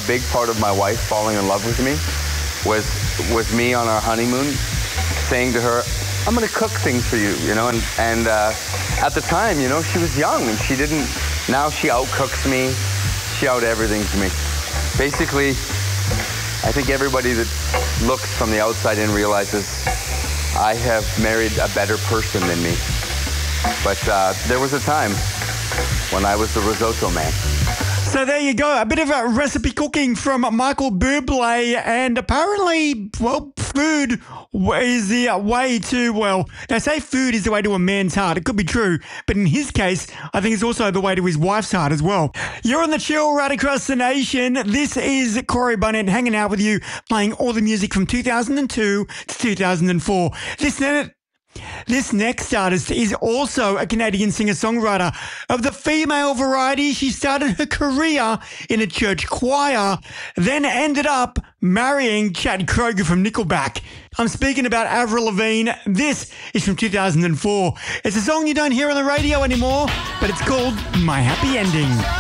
big part of my wife falling in love with me was me on our honeymoon saying to her, I'm going to cook things for you, you know, and at the time, you know, she was young and she didn't, now she outcooks me, she out everything to me. Basically, I think everybody that looks from the outside in realizes I have married a better person than me. But there was a time when I was the risotto man. So there you go, a bit of a recipe cooking from Michael Bublé, and apparently, well, food is the way to, well, they say food is the way to a man's heart. It could be true, but in his case, I think it's also the way to his wife's heart as well. You're on the Chill right across the nation. This is Corey Bunnett hanging out with you, playing all the music from 2002 to 2004. This next artist is also a Canadian singer-songwriter of the female variety. She started her career in a church choir, then ended up marrying Chad Kroeger from Nickelback. I'm speaking about Avril Lavigne. This is from 2004. It's a song you don't hear on the radio anymore, but it's called My Happy Ending.